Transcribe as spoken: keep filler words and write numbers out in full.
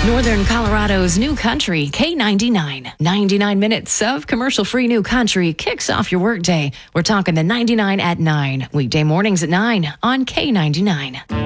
Northern Colorado's new country, K ninety-nine. ninety-nine minutes of commercial-free new country kicks off your workday. We're talking the ninety-nine at nine, weekday mornings at nine on K ninety-nine.